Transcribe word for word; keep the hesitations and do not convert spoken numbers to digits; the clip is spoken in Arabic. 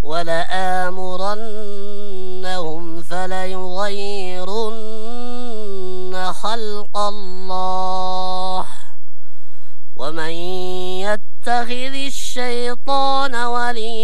ولآمرنهم فليغيرن خلق الله ومن يتخذ الشيطان وليا